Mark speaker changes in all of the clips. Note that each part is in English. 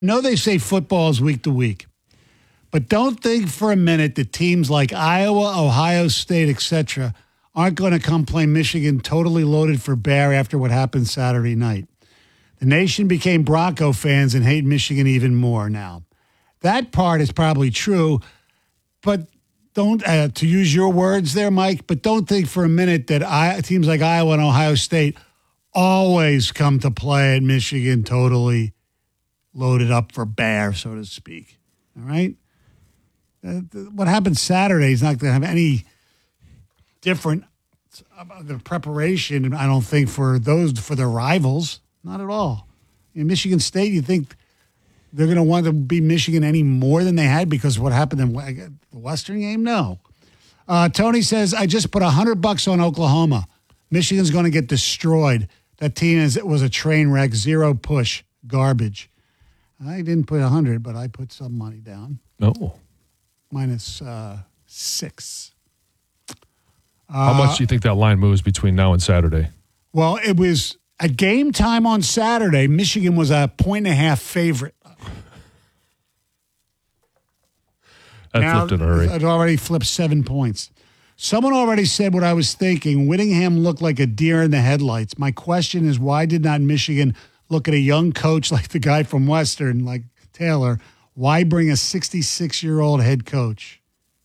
Speaker 1: know they say football is week to week, but don't think for a minute that teams like Iowa, Ohio State, etc., aren't going to come play Michigan totally loaded for bear after what happened Saturday night. The nation became Bronco fans and hate Michigan even more now. That part is probably true, but don't, to use your words there, Mike, but don't think for a minute that teams like Iowa and Ohio State always come to play at Michigan totally loaded up for bear, so to speak. All right? What happened Saturday is not going to have any different the preparation, I don't think, for their rivals. Not at all. In Michigan State, you think they're going to want to beat Michigan any more than they had because of what happened in the Western game? No. Tony says, I just put $100 on Oklahoma. Michigan's going to get destroyed. That team was a train wreck, zero push, garbage. I didn't put 100, but I put some money down.
Speaker 2: No.
Speaker 1: Minus 6.
Speaker 2: How much do you think that line moves between now and Saturday?
Speaker 1: Well, it was at game time on Saturday. Michigan was a 1.5 favorite.
Speaker 2: That flipped in a hurry.
Speaker 1: It already flipped 7 points. Someone already said what I was thinking. Whittingham looked like a deer in the headlights. My question is, why did not Michigan look at a young coach like the guy from Western, like Taylor? Why bring a 66-year-old head coach?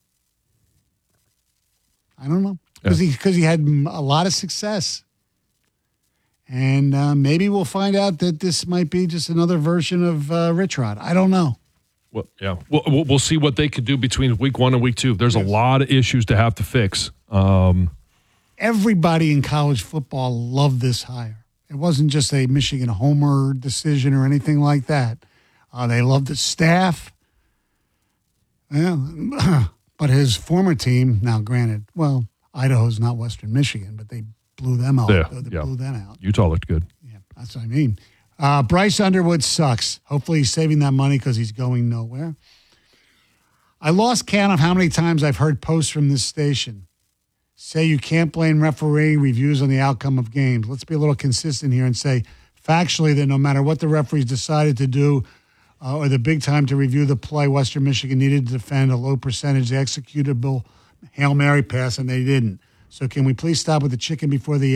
Speaker 1: I don't know. Because he had a lot of success. And maybe we'll find out that this might be just another version of Rich Rod. I don't know.
Speaker 2: Well, yeah. We'll see what they could do between week 1 and week 2. There's a lot of issues to have to fix.
Speaker 1: Everybody in college football loved this hire. It wasn't just a Michigan homer decision or anything like that. They loved the staff. Yeah. But his former team, now granted, well, Idaho's not Western Michigan, but they blew them out.
Speaker 2: Yeah,
Speaker 1: They blew them out.
Speaker 2: Utah looked good.
Speaker 1: Yeah, that's what I mean. Bryce Underwood sucks. Hopefully he's saving that money because he's going nowhere. I lost count of how many times I've heard posts from this station say you can't blame refereeing reviews on the outcome of games. Let's be a little consistent here and say factually that no matter what the referees decided to do or the big time to review the play, Western Michigan needed to defend a low percentage executable Hail Mary pass, and they didn't. So can we please stop with the chicken before the